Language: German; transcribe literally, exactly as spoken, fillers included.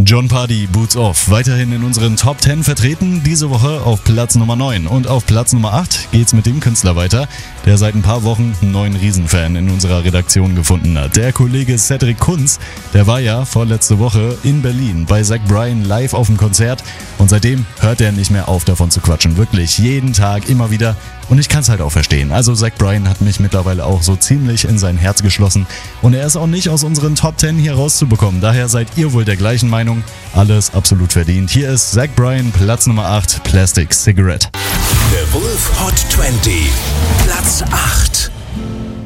Jon Pardi, Boots Off, weiterhin in unseren Top zehn vertreten, diese Woche auf Platz Nummer neun. Und auf Platz Nummer acht geht's mit dem Künstler weiter, der seit ein paar Wochen einen neuen Riesenfan in unserer Redaktion gefunden hat. Der Kollege Cedric Kunz, der war ja vorletzte Woche in Berlin bei Zach Bryan live auf dem Konzert und seitdem hört er nicht mehr auf davon zu quatschen. Wirklich, jeden Tag, immer wieder. Und ich kann's halt auch verstehen. Also Zach Bryan hat mich mittlerweile auch so ziemlich in sein Herz geschlossen und er ist auch nicht aus unseren Top zehn hier rauszubekommen. Daher seid ihr wohl der gleichen Meinung. Alles absolut verdient. Hier ist Zach Bryan, Platz Nummer acht, Plastic Cigarette. The Wolf Hot zwanzig, Platz acht.